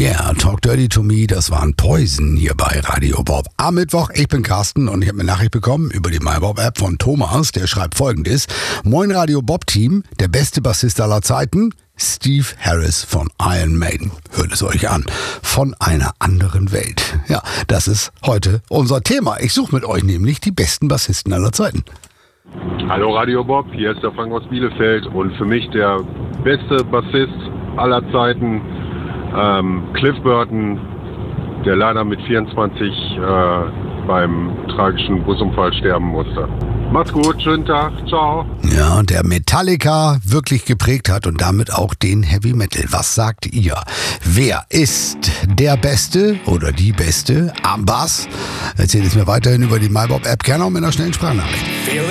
Yeah, Talk Dirty to Me, das waren Poison hier bei Radio Bob. Am Mittwoch, ich bin Carsten und ich habe eine Nachricht bekommen über die MyBob-App von Thomas, der schreibt Folgendes. Moin Radio Bob-Team, der beste Bassist aller Zeiten, Steve Harris von Iron Maiden. Hört es euch an. Von einer anderen Welt. Ja, das ist heute unser Thema. Ich suche mit euch nämlich die besten Bassisten aller Zeiten. Hallo Radio Bob, hier ist der Frank aus Bielefeld und für mich der beste Bassist aller Zeiten, Cliff Burton, der leider mit 24 beim tragischen Busunfall sterben musste. Macht's gut, schönen Tag, ciao. Ja, und der Metallica wirklich geprägt hat und damit auch den Heavy Metal. Was sagt ihr? Wer ist der Beste oder die Beste am Bass? Erzählt es mir weiterhin über die MyBob-App, gerne auch mit einer schnellen Sprachnachricht.